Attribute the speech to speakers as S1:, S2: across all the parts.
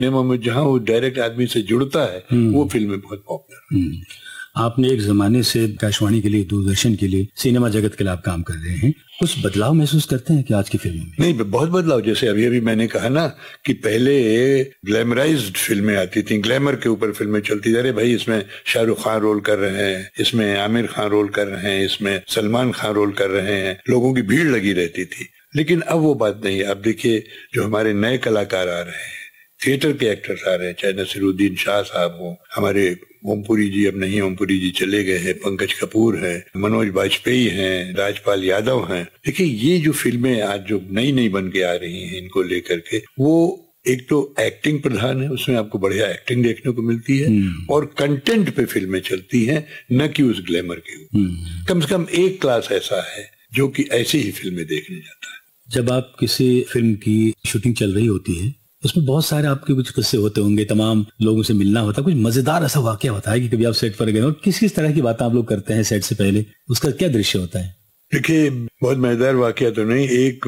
S1: मोहम्मद जहां वो डायरेक्ट आदमी से जुड़ता है वो फिल्में बहुत पॉपुलर।
S2: आपने एक जमाने से आकाशवाणी के लिए, दूरदर्शन के लिए, सिनेमा जगत के लिए आप काम कर रहे हैं, कुछ बदलाव महसूस करते हैं कि आज की फिल्मों में?
S1: नहीं, बहुत बदलाव। जैसे अभी अभी मैंने कहा ना कि पहले ग्लैमराइज्ड फिल्में आती थी, ग्लैमर के ऊपर फिल्में चलती, अरे भाई इसमें शाहरुख खान रोल कर रहे हैं, इसमें आमिर खान रोल कर रहे हैं, इसमें सलमान खान रोल कर रहे हैं, लोगों की भीड़ लगी रहती थी। लेकिन अब वो बात नहीं है। अब देखिए जो हमारे नए कलाकार आ रहे हैं, थिएटर के एक्टर्स आ रहे हैं, चाहे नसीरुद्दीन शाह साहब हो, हमारे ओमपुरी जी, अब नहीं ओमपुरी जी चले गए हैं, पंकज कपूर है, मनोज बाजपेयी हैं, राजपाल यादव हैं। देखिए ये जो फिल्में आज जो नई नई बन के आ रही हैं, इनको लेकर के, वो एक तो एक्टिंग प्रधान है, उसमें आपको बढ़िया एक्टिंग देखने को मिलती है, और कंटेंट पे फिल्में चलती हैं, न कि उस ग्लैमर के ऊपर। कम से कम एक क्लास ऐसा है जो कि ऐसी ही फिल्में देखने जाता है।
S2: जब आप किसी फिल्म की शूटिंग चल रही होती है, उसमें बहुत सारे आपके कुछ किस्से होते होंगे, तमाम लोगों से मिलना होता है, कुछ मजेदार ऐसा वाकया होता है कि कभी आप सेट पर गए और किस किस तरह की बातें आप लोग करते हैं सेट से पहले, उसका क्या दृश्य होता है?
S1: देखिए बहुत मजेदार वाकया तो नहीं, एक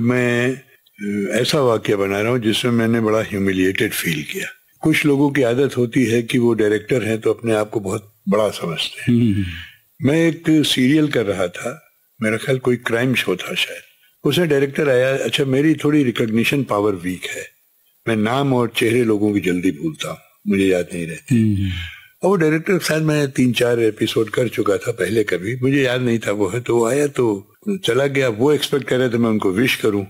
S1: मैं ऐसा वाकया बना रहा हूँ जिसमें मैंने बड़ा ह्यूमिलिएटेड फील किया। कुछ लोगों की आदत होती है कि वो डायरेक्टर हैं तो अपने आप को बहुत बड़ा समझते हैं। मैं एक सीरियल कर रहा था, मेरा ख्याल कोई क्राइम शो था शायद, उसमें डायरेक्टर आया। अच्छा, मेरी थोड़ी रिकॉग्निशन पावर वीक है, मैं नाम और चेहरे लोगों की जल्दी भूलता हूँ, मुझे याद नहीं रहती। और वो डायरेक्टर शायद मैं 3-4 एपिसोड कर चुका था पहले, कभी मुझे याद नहीं था वो है, तो वो आया तो चला गया। वो एक्सपेक्ट कर रहे थे मैं उनको विश करूं।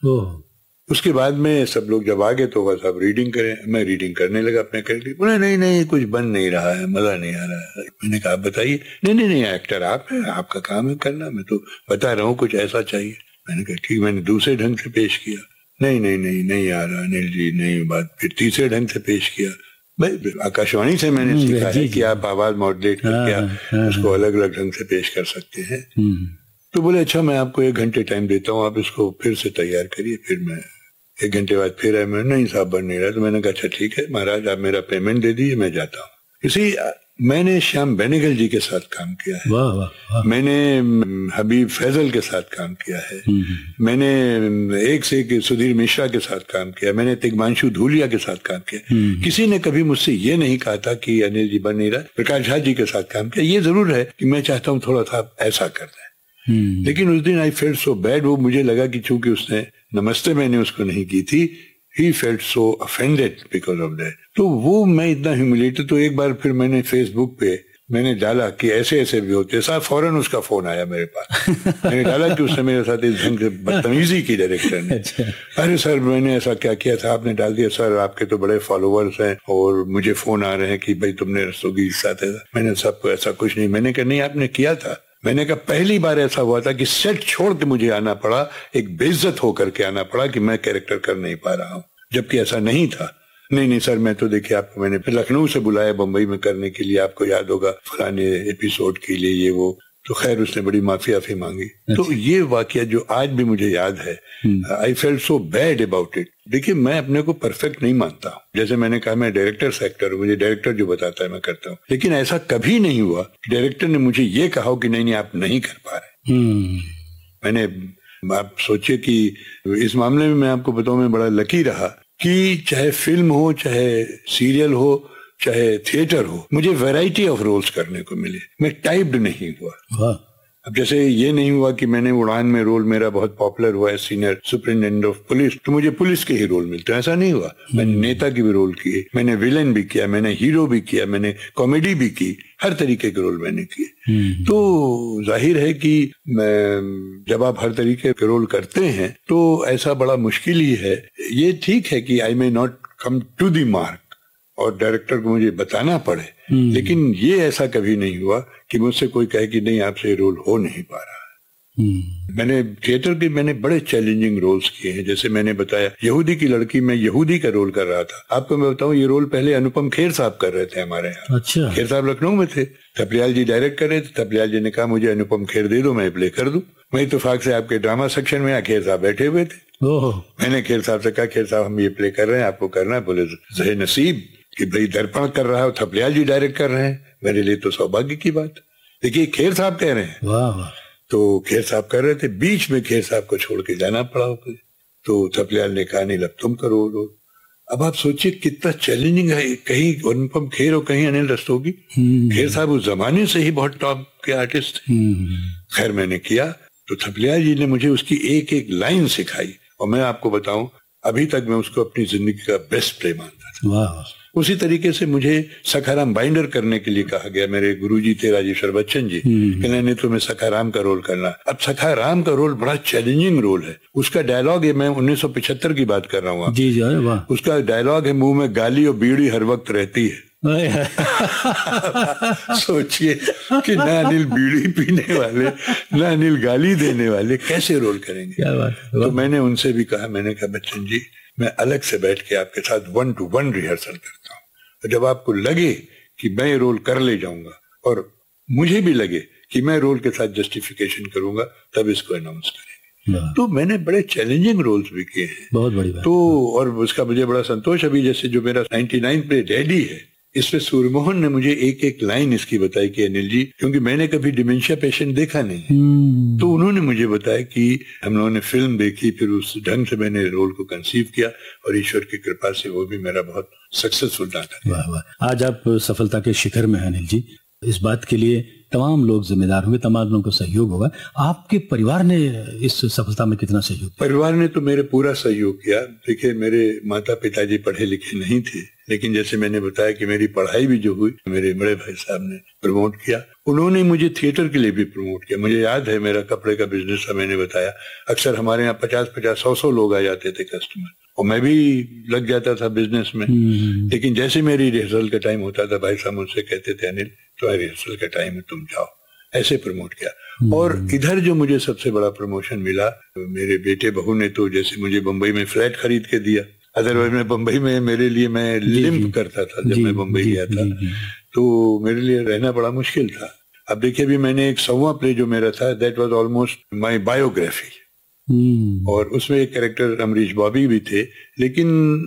S1: उसके बाद में सब लोग जब आ गए तो बस आप रीडिंग करें, मैं रीडिंग करने लगा अपने करके। बोले नहीं नहीं कुछ बन नहीं रहा है, मजा नहीं आ रहा है। मैंने कहा बताइए। नहीं नहीं नहीं एक्टर आप है, आपका काम है करना, मैं तो बता रहा हूँ कुछ ऐसा चाहिए। मैंने कहा ठीक, मैंने दूसरे ढंग से पेश किया। नहीं नहीं नहीं नहीं आ रहा अनिल जी, नहीं बात। फिर तीसरे ढंग से पेश किया। भाई आकाशवाणी से मैंने सीखा है कि आप आवाज मॉड्यूलेट करके उसको अलग अलग ढंग से पेश कर सकते हैं। तो बोले अच्छा मैं आपको 1 घंटे टाइम देता हूँ, आप इसको फिर से तैयार करिए। फिर मैं 1 घंटे बाद फिर आया, मैं नहीं साहब बन नहीं रहा। तो मैंने कहा अच्छा ठीक है महाराज, आप मेरा पेमेंट दे दीजिए, मैं जाता हूँ। इसी मैंने श्याम बेनेगल जी के साथ काम किया है।
S2: वाह वाह वाह।
S1: मैंने हबीब फैजल के साथ काम किया है। मैंने एक से एक सुधीर मिश्रा के साथ काम किया। मैंने तिग्मांशु धूलिया के साथ काम किया। किसी ने कभी मुझसे ये नहीं कहा था कि अनिल जी बन नहीं रहा। प्रकाश झा जी के साथ काम किया। ये जरूर है कि मैं चाहता हूँ थोड़ा सा ऐसा कर दें, लेकिन उस दिन आई फेल्ट सो बैड। वो मुझे लगा कि चूंकि उसने नमस्ते मैंने उसको नहीं की थी, he felt so offended because of that। तो वो मैं इतना ह्यूमिलेटेड। तो एक बार फिर मैंने फेसबुक पे मैंने डाला कि ऐसे ऐसे भी होते हैं। साहब फौरन उसका फोन आया मेरे पास। मैंने डाला कि उसने मेरे साथ इस ढंग से बदतमीजी की डायरेक्टर ने। अरे सर मैंने ऐसा क्या किया था, आपने डाल दिया। सर आपके तो बड़े फॉलोअर्स हैं और मुझे फोन आ रहे हैं कि भाई तुमने रस्तोगी के साथ है। मैंने सबको ऐसा कुछ नहीं। मैंने कहा नहीं आपने किया था। मैंने कहा पहली बार ऐसा हुआ था कि सेट छोड़ के मुझे आना पड़ा, एक बेइज्जत होकर के आना पड़ा कि मैं कैरेक्टर कर नहीं पा रहा हूँ, जबकि ऐसा नहीं था। नहीं नहीं सर मैं तो देखिए आपको मैंने फिर लखनऊ से बुलाया बम्बई में करने के लिए, आपको याद होगा फलाने एपिसोड के लिए ये वो। तो खैर उसने बड़ी माफी मांगी। तो ये वाकया जो आज भी मुझे याद है, I felt so bad about it. देखिए मैं अपने को परफेक्ट नहीं मानता हूँ। जैसे मैंने कहा मैं डायरेक्टर से एक्टर हूँ, मुझे डायरेक्टर जो बताता है मैं करता हूँ। लेकिन ऐसा कभी नहीं हुआ कि डायरेक्टर ने मुझे ये कहा हो कि नहीं नहीं आप नहीं कर पा रहे। मैंने, आप सोचिए कि इस मामले में मैं आपको बताऊं मैं बड़ा लकी रहा कि चाहे फिल्म हो, चाहे सीरियल हो, चाहे थिएटर हो, मुझे वैरायटी ऑफ रोल्स करने को मिले। मैं टाइप्ड नहीं हुआ। अब जैसे ये नहीं हुआ कि मैंने उड़ान में रोल मेरा बहुत पॉपुलर हुआ है, सीनियर सुपरिटेंडेंट ऑफ पुलिस, तो मुझे पुलिस के ही रोल मिलते हैं, ऐसा नहीं हुआ। मैंने नेता की भी रोल किए, मैंने विलेन भी किया, मैंने हीरो भी किया, मैंने कॉमेडी भी की, हर तरीके के रोल मैंने किए। तो जाहिर है कि जब आप हर तरीके के रोल करते हैं तो ऐसा बड़ा मुश्किल ही है। ये ठीक है कि आई may not come to the mark और डायरेक्टर को मुझे बताना पड़े, लेकिन ये ऐसा कभी नहीं हुआ कि मुझसे कोई कहे कि नहीं आपसे रोल हो नहीं पा रहा। मैंने थिएटर के मैंने बड़े चैलेंजिंग रोल्स किए हैं। जैसे मैंने बताया यहूदी की लड़की में यहूदी का रोल कर रहा था। आपको मैं बताऊं ये रोल पहले अनुपम खेर साहब कर रहे थे हमारे यहाँ।
S2: अच्छा।
S1: खेर साहब लखनऊ में थे, थपलियाल जी डायरेक्ट कर रहे थे। थपलियाल जी ने कहा मुझे अनुपम खेर दे दो, मैं प्ले कर दूं। मैं इत्तेफाक से आपके ड्रामा सेक्शन में खेर साहब बैठे हुए थे। मैंने खेर साहब से कहा खेर साहब हम ये प्ले कर रहे हैं, आपको करना है। बोले जहे नसीब कि भाई दर्पण कर रहा है और थपलियाल जी डायरेक्ट कर रहे हैं, मेरे लिए तो सौभाग्य की बात। देखिए खेर साहब कह रहे हैं।
S2: वाह।
S1: तो खेर साहब कर रहे थे, बीच में खेर साहब को छोड़ के जाना पड़ा। तो थपलियाल ने कहा नहीं लब तुम करो। अब आप सोचिए कितना चैलेंजिंग है, कहीं अनुपम खेर और कहीं अनिल रस्तोगी। खेर साहब उस जमाने से ही बहुत टॉप के आर्टिस्ट थे। खैर मैंने किया तो थपलियाल जी ने मुझे उसकी एक एक लाइन सिखाई, और मैं आपको बताऊं अभी तक मैं उसको अपनी जिंदगी का बेस्ट प्ले मानता था।
S2: वाह।
S1: उसी तरीके से मुझे सखाराम बाइंडर करने के लिए कहा गया, मेरे गुरुजी थे राजेश्वर बच्चन जी, कहने नहीं तुम्हें सखाराम का रोल करना। अब सखाराम का रोल बड़ा चैलेंजिंग रोल है। उसका डायलॉग है, मैं 1975 की बात कर रहा हूँ।
S2: जी जी, वाह।
S1: उसका डायलॉग है, मुंह में गाली और बीड़ी हर वक्त रहती है। सोचिए कि ना अनिल बीड़ी पीने वाले, ना अनिल गाली देने वाले, कैसे रोल करेंगे।
S2: क्या बात है।
S1: तो मैंने उनसे भी कहा, मैंने कहा बच्चन जी मैं अलग से बैठ के आपके साथ 1 to 1 रिहर्सल करता हूँ, जब आपको लगे कि मैं ये रोल कर ले जाऊंगा और मुझे भी लगे कि मैं रोल के साथ जस्टिफिकेशन करूंगा, तब इसको अनाउंस करेंगे। तो मैंने बड़े चैलेंजिंग रोल्स भी किए हैं,
S2: बहुत बड़ी बात।
S1: तो और उसका मुझे बड़ा संतोष, अभी जैसे जो मेरा 99 पे डैडी है, इसमें सूर्यमोहन ने मुझे एक एक लाइन इसकी बताई कि अनिल जी, क्योंकि मैंने कभी डिमेंशिया पेशेंट देखा नहीं, तो उन्होंने मुझे बताया कि हम लोगों ने फिल्म देखी, फिर उस ढंग से मैंने रोल को कंसीव किया और ईश्वर की कृपा से वो भी मेरा बहुत सक्सेसफुल नाटक।
S2: वाह वाह। आज आप सफलता के शिखर में हैं अनिल जी, इस बात के लिए तमाम लोग जिम्मेदार होंगे, तमाम लोगों को सहयोग होगा। आपके परिवार ने इस सफलता में कितना सहयोग किया?
S1: परिवार ने तो मेरे पूरा सहयोग किया। देखिए मेरे माता पिताजी पढ़े लिखे नहीं थे, लेकिन जैसे मैंने बताया कि मेरी पढ़ाई भी जो हुई मेरे बड़े भाई साहब ने प्रमोट किया। उन्होंने मुझे थिएटर के लिए भी प्रमोट किया। मुझे याद है मेरा कपड़े का बिजनेस था, मैंने बताया अक्सर हमारे यहाँ 50-100 लोग आ जाते थे कस्टमर, और मैं भी लग जाता था बिजनेस में। लेकिन जैसे मेरी रिहर्सल का टाइम होता था, भाई साहब मुझसे कहते थे अनिल तुम्हारी रिहर्सल का टाइम है, तुम जाओ। ऐसे प्रमोट किया। और इधर जो मुझे सबसे बड़ा प्रमोशन मिला, मेरे बेटे बहू ने तो जैसे मुझे बम्बई में फ्लैट खरीद के दिया। अदरवाइज मैं बम्बई में, मेरे लिए मैं लिम्प करता था जब मैं बम्बई गया था, तो मेरे लिए रहना बड़ा मुश्किल था। अब देखिए अभी मैंने एक 100वां प्ले जो मेरा था, that was almost my biography, और उसमें एक कैरेक्टर अमरीश बॉबी भी थे, लेकिन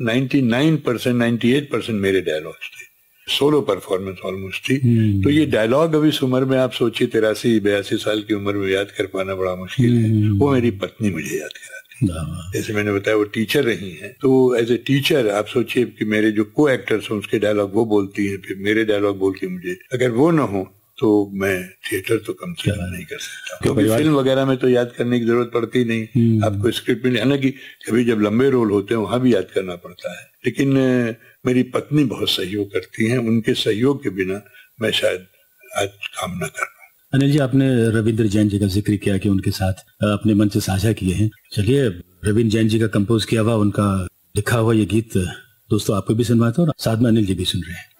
S1: 99% 98% मेरे डायलॉग्स थे, सोलो परफॉर्मेंस ऑलमोस्ट थी। तो ये डायलॉग अभी इस उम्र में आप सोचिए 83-82 साल की उम्र में याद कर पाना बड़ा मुश्किल है। वो मेरी पत्नी मुझे याद कराती। जैसे मैंने बताया वो टीचर रही हैं, तो एज ए टीचर आप सोचिए कि मेरे जो को एक्टर्स हैं उसके डायलॉग वो बोलती हैं, फिर मेरे डायलॉग बोलती मुझे। अगर वो ना हो तो मैं थिएटर तो कम से कम नहीं कर सकता, क्योंकि फिल्म वगैरह में तो याद करने की जरूरत पड़ती नहीं। आपको स्क्रिप्ट में, हालांकि कभी जब लंबे रोल होते हैं वहां भी याद करना पड़ता है, लेकिन मेरी पत्नी बहुत सहयोग करती हैं। उनके सहयोग के बिना मैं शायद आज काम न कर पाऊं।
S2: अनिल जी, आपने रविंद्र जैन जी का जिक्र किया कि उनके साथ अपने मन से साझा किए हैं। चलिए, रविंद्र जैन जी का कंपोज किया हुआ, उनका लिखा हुआ ये गीत दोस्तों आपको भी सुनवाता हूं और साथ में अनिल जी भी सुन रहे हैं।